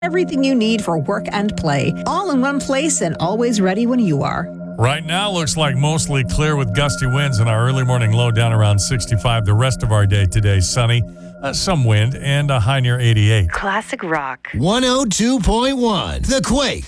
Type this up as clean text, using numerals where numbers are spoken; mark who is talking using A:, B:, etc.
A: Everything you need for work and play, all in one place and always ready when you are.
B: Right now, looks like mostly clear with gusty winds and our early morning low down around 65. The rest of our day today, sunny, some wind, and a high near 88.
C: Classic Rock.
D: 102.1 The Quake.